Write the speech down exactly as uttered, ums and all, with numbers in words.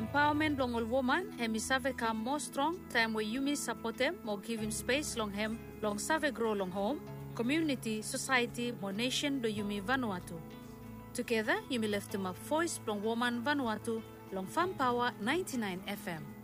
Empowerment long all woman, hemi save come more strong, time where you may support them, more give him space long hem, long save grow long home, community, society, more nation do you may Vanuatu. Together, you may lift him up voice long woman Vanuatu, long Farm Power ninety-nine F M.